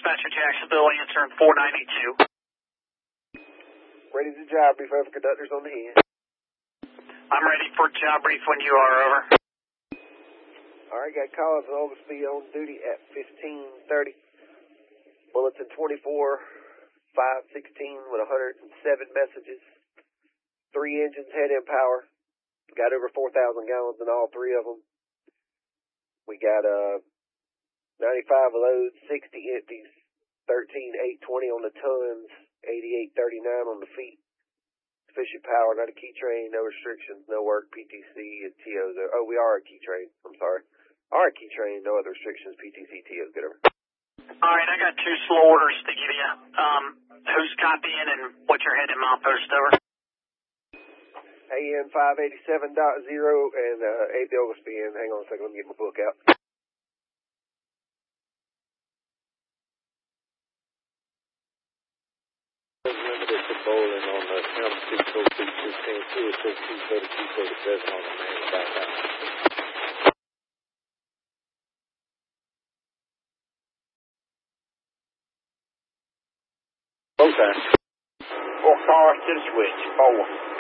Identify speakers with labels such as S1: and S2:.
S1: Dispatcher Jacksonville, answering 492.
S2: Ready to job brief over conductors on the end.
S1: I'm ready for job brief when you are, over.
S2: Alright, got calls and Oglesby on duty at 15:30. Bulletin 24-516 with 107 messages. 3 engines, head-end power. Got over 4,000 gallons in all 3 of them. We got 95 loads, 60 empties, 13,820 on the tons, 8839 on the feet. Sufficient power, not a key train, no restrictions, no work, PTC and TOs. Oh, we are a key train. I'm sorry. Are a key train, no other restrictions, PTC, TOs, get over.
S1: All right, I got 2 slow orders to give you. Who's copying and what's your head and mile post, over?
S2: AN 587.0 and AB Oglesby in. Hang on a second, let me get my book out.
S3: Limited to bowling on the count of 602, 210, 232, 32, 37 on the main back out.
S4: Okay. 4 cars to the switch, 4.